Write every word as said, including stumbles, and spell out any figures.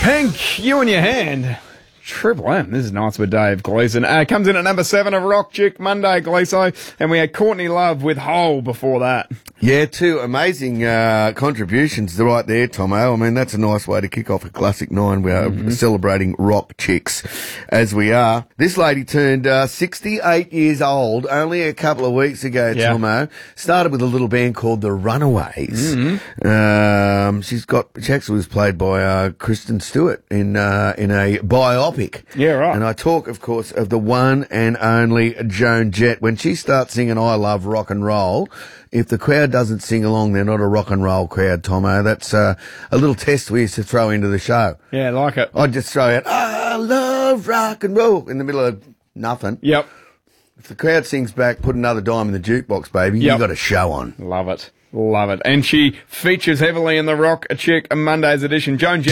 Pink, You in Your Hand. Triple M. This is nice with Dave Gleason. Uh, comes in at number seven of Rock Chick Monday, Gleaso. And we had Courtney Love with Hole before that. Yeah, two amazing uh, contributions right there, Tomo. I mean, that's a nice way to kick off a Classic Nine. We are mm-hmm. celebrating Rock Chicks as we are. This lady turned uh, sixty-eight years old only a couple of weeks ago, yeah. Tomo. Started with a little band called The Runaways. Mm-hmm. Um, she's got, she actually was played by uh, Kristen Stewart in, uh, in a biopic. Yeah, right. And I talk, of course, of the one and only Joan Jett. When she starts singing I Love Rock and Roll, if the crowd doesn't sing along, they're not a rock and roll crowd, Tomo. That's uh, a little test we used to throw into the show. Yeah, like it. I'd just throw out, I love rock and roll, in the middle of nothing. Yep. If the crowd sings back, put another dime in the jukebox, baby. Yep. You've got a show on. Love it. Love it. And she features heavily in the Rock Chick Monday's edition. Joan Jett.